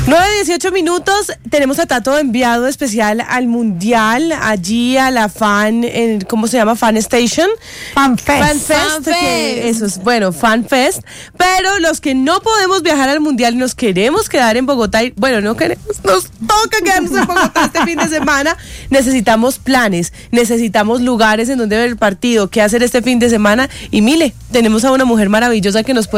9:18, tenemos a Tato enviado especial al Mundial, allí a la ¿cómo se llama? Fan Station. Fan Fest. Eso es, bueno, Fan Fest. Pero los que no podemos viajar al Mundial y nos queremos quedar en Bogotá, no queremos, nos toca quedarnos en Bogotá este fin de semana, necesitamos planes, necesitamos lugares en donde ver el partido, qué hacer este fin de semana. Y mire, tenemos a una mujer maravillosa que nos puede